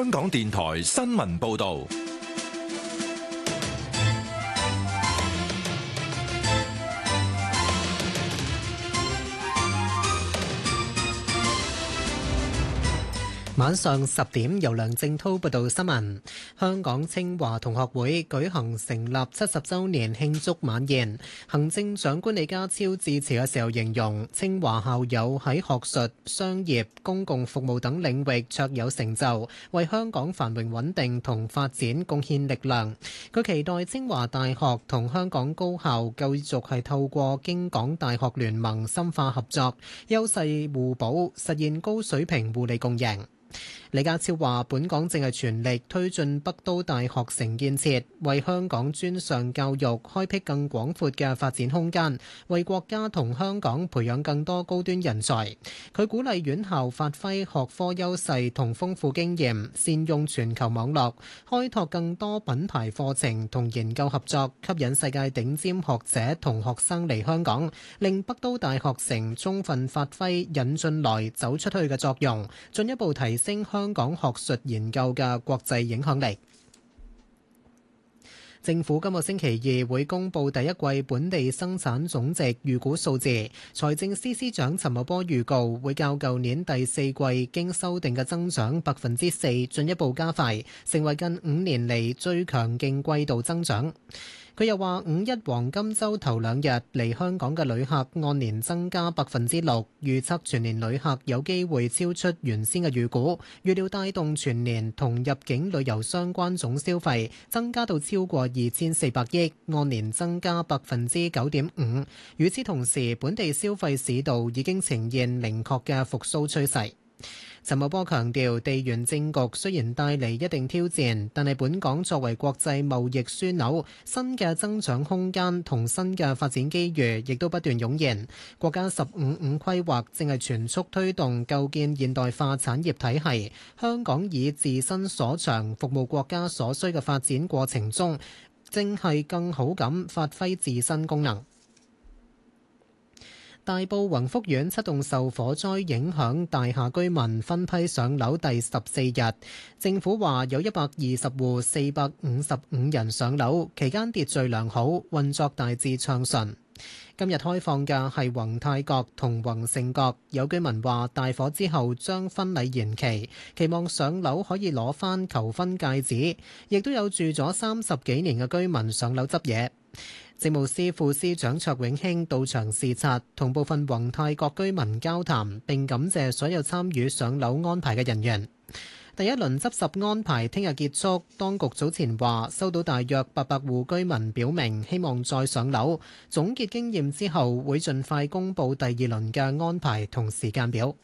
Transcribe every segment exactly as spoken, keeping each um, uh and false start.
香港電台新聞報道。 晚上十點，由梁正滔報道新聞。香港清華同學會舉行成立七十週年慶祝晚宴，行政長官李家超致辭嘅時候形容，清華校友喺學術、商業、公共服務等領域卓有成就，為香港繁榮穩定同發展貢獻力量。佢期待清華大學同香港高校繼續係透過京港大學聯盟深化合作，優勢互補，實現高水平互利共贏。李家超話：本港正係全力推進北都大學城建設，為香港專上教育開闢更廣闊嘅發展空間，為國家同香港培養更多高端人才。佢鼓勵院校發揮學科優勢同豐富經驗，善用全球網絡，開拓更多品牌課程同研究合作，吸引世界頂尖學者同學生嚟香港，令北都大學城充分發揮引進來走出去嘅作用，進一步提升香香港學術研究嘅國際影響力。政府今個星期二會公布第一季本地生產總值預估數字，財政司司長陳茂波預告會較舊年第四季經修訂嘅增長百分之四進一步加快，成為近五年嚟最強勁季度增長。佢又話：五一黃金週頭兩日嚟香港嘅旅客按年增加百分之六，預測全年旅客有機會超出原先嘅預估，預料帶動全年同入境旅遊相關總消費增加到超過二千四百億，按年增加百分之九點五。與此同時，本地消費市道已經呈現明確嘅復甦趨勢。陳茂波強調，地緣政局雖然帶嚟一定挑戰，但係本港作為國際貿易樞紐，新嘅增長空間同新嘅發展機遇亦都不斷湧現。國家十五五規劃正係全速推動構建現代化產業體系，香港以自身所長服務國家所需嘅發展過程中，正係更好咁發揮自身功能。大埔宏福苑七棟受火災影響大廈居民分批上樓第十四日，政府話有一百二十戶四百五十五人上樓，期間秩序良好，運作大致暢順。今日開放嘅係宏泰閣同宏盛閣，有居民話大火之後將婚禮延期，期望上樓可以攞返求婚戒指，亦都有住咗三十幾年嘅居民上樓執嘢。政務司副司長卓永興到場視察，同部分宏泰閣居民交談，並感謝所有參與上樓安排嘅人員。第一輪執拾安排聽日結束，當局早前話收到大約八百戶居民表明希望再上樓，總結經驗之後會盡快公佈第二輪嘅安排同時間表。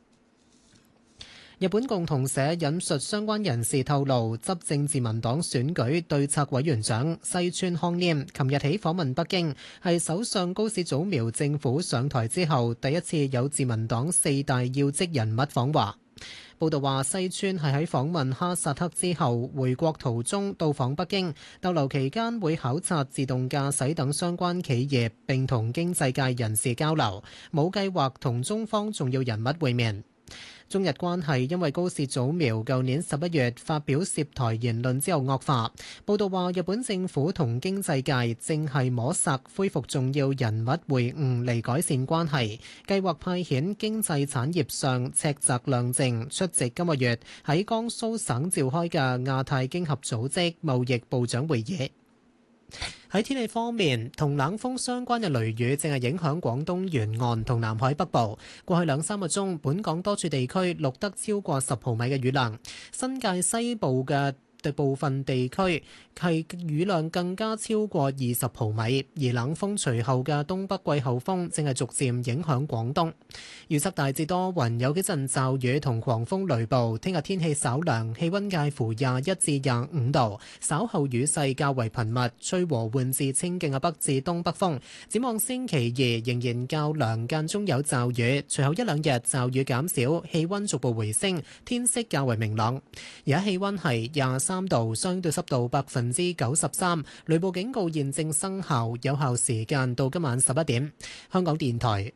日本共同社引述相關人士透露，執政自民黨選舉對策委員長西村康稔琴日起訪問北京，係首相高市早苗政府上台之後第一次有自民黨四大要職人物訪華。報道話，西村係喺訪問哈薩克之後回國途中到訪北京，逗留期間會考察自動駕駛等相關企業，並同經濟界人士交流，冇計劃同中方重要人物會面。中日關係因為高市早苗舊年十一月發表涉台言論之後惡化。報道話，日本政府同經濟界正係摸索恢復重要人物會晤嚟改善關係，計劃派遣經濟產業相赤澤亮正出席今個月喺江蘇省召開嘅亞太經合組織貿易部長會議。喺天氣方面，同冷風相關嘅雷雨正係影響廣東沿岸同南海北部。過去兩三個鐘，本港多處地區錄得超過十毫米嘅雨量，新界西部嘅部分地區係雨量更加超過二十毫米，而冷風隨後嘅東北季候風正係逐漸影響廣東。預測大致多雲，有幾陣驟雨同狂風雷暴。聽日天氣稍涼，氣溫介乎廿一至廿五度，稍後雨勢較為頻密，吹和緩至清勁嘅北至東北風。展望星期二仍然較涼，間中有驟雨，隨後一兩日驟雨減少，氣溫逐步回升，天色較為明朗。而家氣溫係廿三三度，相對濕度百分之九十三，雷暴警告現正生效，有效時間到今晚十一點。香港電台